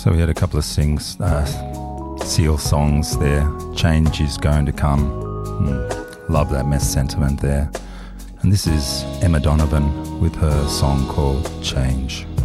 So we had a couple of Seal songs there. Change is going to come. Love that mess sentiment there. And this is Emma Donovan with her song called Change.